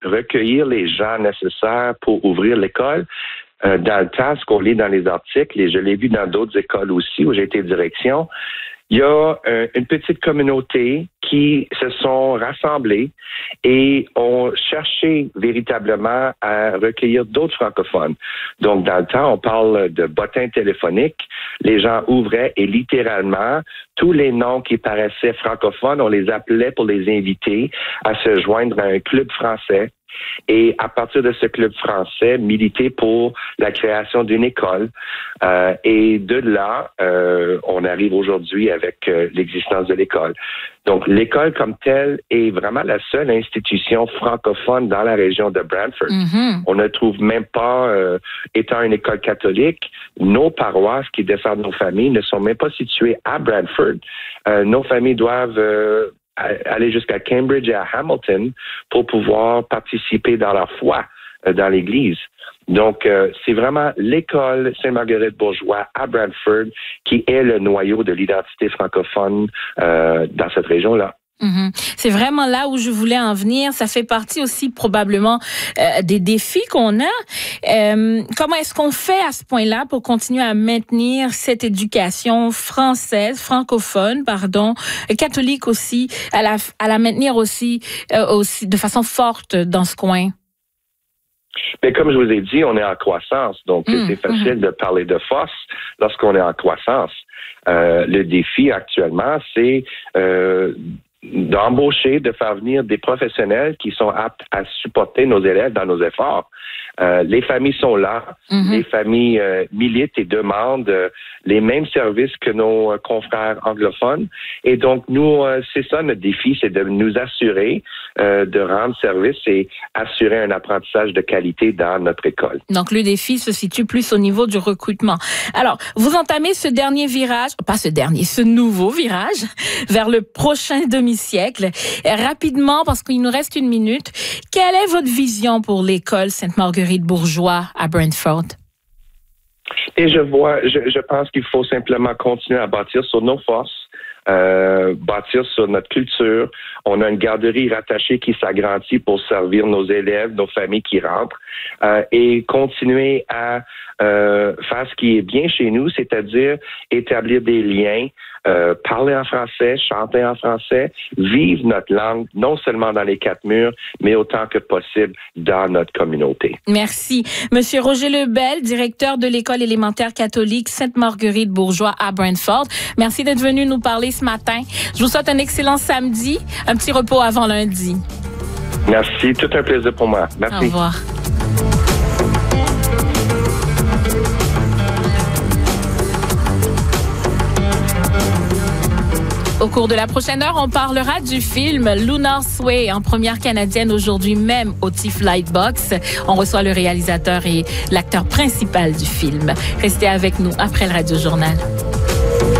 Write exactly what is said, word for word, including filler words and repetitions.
recueillir les gens nécessaires pour ouvrir l'école. Euh, dans le temps, ce qu'on lit dans les articles, et je l'ai vu dans d'autres écoles aussi où j'ai été direction, il y a euh, une petite communauté qui se sont rassemblés et ont cherché véritablement à recueillir d'autres francophones. Donc, dans le temps, on parle de bottins téléphoniques. Les gens ouvraient et littéralement, tous les noms qui paraissaient francophones, on les appelait pour les inviter à se joindre à un club français. Et à partir de ce club français, militer pour la création d'une école. Euh, et de là, euh, on arrive aujourd'hui avec euh, l'existence de l'école. Donc, l'école comme telle est vraiment la seule institution francophone dans la région de Brantford. Mm-hmm. On ne trouve même pas, euh, étant une école catholique, nos paroisses qui descendent nos familles ne sont même pas situées à Brantford. Euh, nos familles doivent euh, aller jusqu'à Cambridge et à Hamilton pour pouvoir participer dans la foi euh, dans l'Église. Donc, euh, c'est vraiment l'école Sainte-Marguerite-Bourgeois à Brantford qui est le noyau de l'identité francophone euh, dans cette région-là. Mm-hmm. C'est vraiment là où je voulais en venir. Ça fait partie aussi probablement euh, des défis qu'on a. Euh, comment est-ce qu'on fait à ce point-là pour continuer à maintenir cette éducation française, francophone, pardon, catholique aussi, à la, à la maintenir aussi, euh, aussi de façon forte dans ce coin? Mais comme je vous ai dit, on est en croissance. Donc, mmh, c'est facile mmh. de parler de force lorsqu'on est en croissance. Euh, le défi actuellement, c'est euh, d'embaucher, de faire venir des professionnels qui sont aptes à supporter nos élèves dans nos efforts. Euh, les familles sont là, mm-hmm. les familles euh, militent et demandent euh, les mêmes services que nos euh, confrères anglophones. Et donc, nous, euh, c'est ça notre défi, c'est de nous assurer euh, de rendre service et assurer un apprentissage de qualité dans notre école. Donc, le défi se situe plus au niveau du recrutement. Alors, vous entamez ce dernier virage, pas ce dernier, ce nouveau virage vers le prochain demi-siècle. Rapidement, parce qu'il nous reste une minute, quelle est votre vision pour l'école Sainte-Marguerite-Bourgeois à Brantford? Et je vois, je, je pense qu'il faut simplement continuer à bâtir sur nos forces, euh, bâtir sur notre culture. On a une garderie rattachée qui s'agrandit pour servir nos élèves, nos familles qui rentrent, euh, et continuer à euh, faire ce qui est bien chez nous, c'est-à-dire établir des liens, euh, parler en français, chanter en français, vivre notre langue, non seulement dans les quatre murs, mais autant que possible dans notre communauté. Merci. Monsieur Roger Lebel, directeur de l'école élémentaire catholique Sainte-Marguerite-Bourgeois à Brantford. Merci d'être venu nous parler ce matin. Je vous souhaite un excellent samedi, un petit repos avant lundi. Merci, tout un plaisir pour moi. Merci. Au revoir. Au cours de la prochaine heure, on parlera du film Lunar Sway, en première canadienne aujourd'hui même au TIFF Lightbox. On reçoit le réalisateur et l'acteur principal du film. Restez avec nous après le Radio Journal.